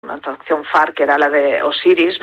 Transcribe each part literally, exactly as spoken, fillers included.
una atracción F A R, que era la de Osiris,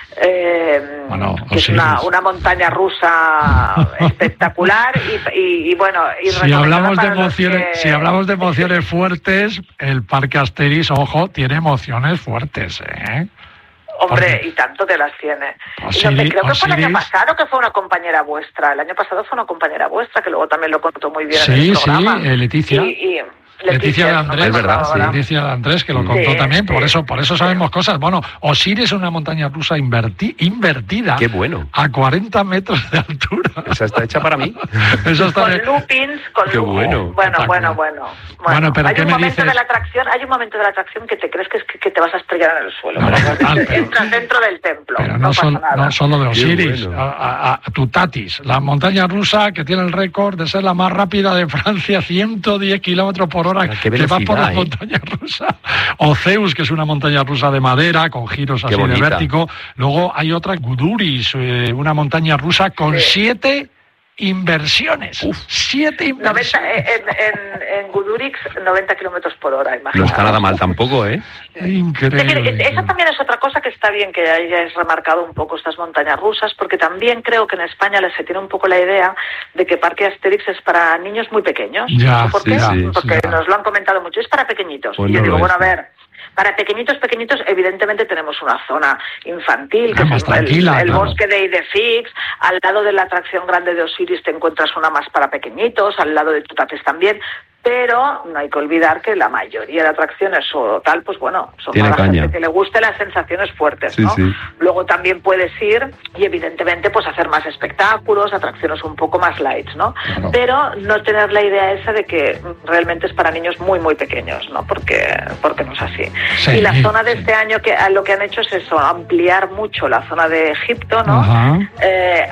eh, bueno, que Osiris. es una, una montaña rusa espectacular y, y, y bueno, y si hablamos de para emociones, que... si hablamos de emociones fuertes, el Parque Asterix, ojo, tiene emociones fuertes, ¿eh? Hombre, Porque... y tanto que las tiene. Osiris, y no sé, creo que Osiris... fue el año pasado que fue una compañera vuestra. El año pasado fue una compañera vuestra que luego también lo contó muy bien sí, en el programa. Sí, sí, Leticia. Y, y... Leticia, Leticia de Andrés, es verdad, sí. Leticia de Andrés, que lo contó sí, también, sí, por eso por eso sabemos sí. cosas. Bueno, Osiris es una montaña rusa inverti, invertida. Qué bueno. A cuarenta metros de altura. Esa está hecha para mí. Eso está con de... loopings, con Qué loopings. bueno. Bueno, bueno, bueno. Bueno, bueno pero hay ¿qué un me momento dices? de la atracción, hay un momento de la atracción que te crees que, es que, que te vas a estrellar en el suelo. No, pero, pero, pero, entras dentro del templo. Pero no, no, son, pasa nada. no solo de Osiris, bueno. a, a, a Tutatis, la montaña rusa que tiene el récord de ser la más rápida de Francia, ciento diez kilómetros por hora, qué que va por la ¿eh? montaña rusa. O Zeus, que es una montaña rusa de madera, con giros así de vértigo. Luego hay otra, Guduris, eh, una montaña rusa con sí. siete inversiones. Uf. Siete inversiones. noventa, en, en, en Gudurix, noventa kilómetros por hora, imagínate. No está nada mal tampoco, ¿eh? Increíble. Esa también es otra cosa que está bien que hayáis remarcado un poco estas montañas rusas, porque también creo que en España se tiene un poco la idea de que Parque Asterix es para niños muy pequeños. Ya, ¿Por sí, qué? sí, porque ya. nos lo han comentado mucho. Es para pequeñitos. Pues y yo no digo, bueno, es. a ver... Para pequeñitos, pequeñitos, evidentemente tenemos una zona infantil, que ah, es el, el, el claro. bosque de Idefix. Al lado de la atracción grande de Osiris te encuentras una más para pequeñitos, al lado de Tutatis también. Pero no hay que olvidar que la mayoría de atracciones o tal, pues bueno, son Tiene para la caña. gente que le guste las sensaciones fuertes, sí, ¿no? Sí. Luego también puedes ir y evidentemente pues hacer más espectáculos, atracciones un poco más lights, ¿no? Claro. Pero no tener la idea esa de que realmente es para niños muy, muy pequeños, ¿no? Porque, porque no es así. Sí, y la sí, zona de sí. este año, que lo que han hecho es eso, ampliar mucho la zona de Egipto, ¿no? Ajá. Eh,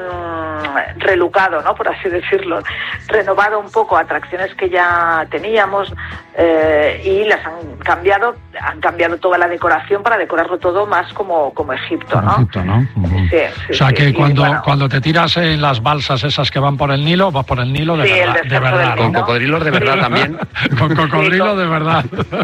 han relucado, ¿no? Por así decirlo, renovado un poco atracciones que ya teníamos eh, y las han cambiado, han cambiado toda la decoración para decorarlo todo más como, como Egipto, ¿no? Egipto, ¿no? Uh-huh. Sí, sí, o sea sí, que y, cuando, bueno, cuando te tiras en las balsas esas que van por el Nilo, vas por el Nilo de sí, verdad, el de verdad, del Con ¿no? cocodrilos de verdad sí. también. Con cocodrilo sí, de verdad.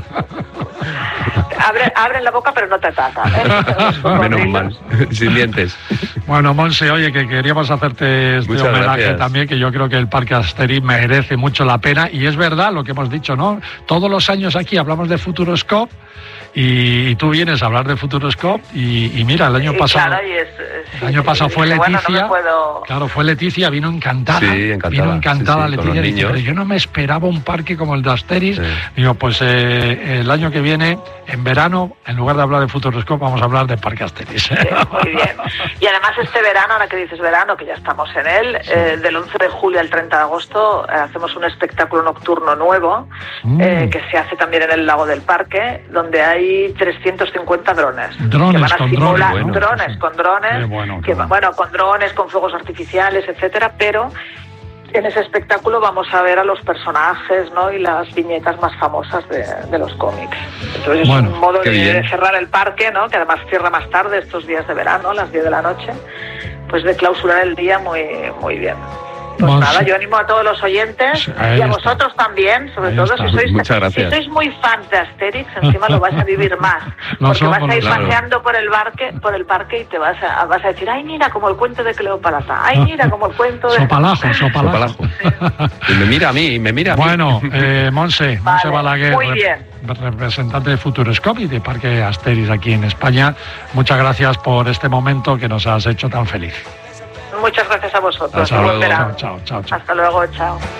Abre, abren la boca pero no te atacan, ¿eh? Menos mal, sin dientes. Bueno, Monse, oye, que queríamos hacerte este Muchas homenaje gracias. también, que yo creo que el Parque Asterix merece mucho la pena, y es verdad lo que hemos dicho, ¿no? Todos los años aquí hablamos de Futuroscope, y, y tú vienes a hablar de Futuroscope, y, y mira, el año y pasado... Claro, y es, sí, el año sí, pasado sí, fue sí, Leticia, bueno, no me puedo... claro, fue Leticia, vino encantada, sí, encantada vino encantada sí, sí, Leticia, dice, pero niños. yo no me esperaba un parque como el de Asterix, sí. Digo, pues eh, el año que viene, en verano, en lugar de hablar de Futuroscope, vamos a hablar de Parque Asterix. Sí, muy bien. Y además este verano, ahora que dices verano, que ya estamos en él, sí. eh, del once de julio al treinta de agosto, eh, hacemos un espectáculo nocturno nuevo, mm. eh, que se hace también en el lago del parque, donde hay trescientos cincuenta drones. Drones, que van a con simular, drones. Bueno, drones, sí. con drones, bueno, que, bueno. bueno, con drones, con fuegos artificiales, etcétera, pero... En ese espectáculo vamos a ver a los personajes, ¿no? Y las viñetas más famosas de, de los cómics. Entonces bueno, es un modo de, bien. de cerrar el parque, ¿no? Que además cierra más tarde estos días de verano, a las diez de la noche. Pues de clausurar el día muy, muy bien. Pues bueno, nada, sí. yo animo a todos los oyentes Ahí y a está. vosotros también, sobre Ahí todo está. si sois, Muchas gracias. si sois muy fans de Asterix, encima lo vais a vivir más. Lo Porque somos, vas a ir claro. paseando por el parque, por el parque y te vas a, vas a decir, ay mira, como el cuento de Cleopatra, ay mira, como el cuento de... Sopalajo, sopalajo. Sopalajo. Y me mira a mí, me mira a mí. Bueno, eh, Monse, Vale, Monse Balaguer, muy bien. rep- representante de Futuroscope y de Parque Asterix aquí en España. Muchas gracias por este momento que nos has hecho tan feliz. Muchas gracias a vosotros. Hasta Buen luego. verano. Chao, chao, chao, chao. Hasta luego, chao.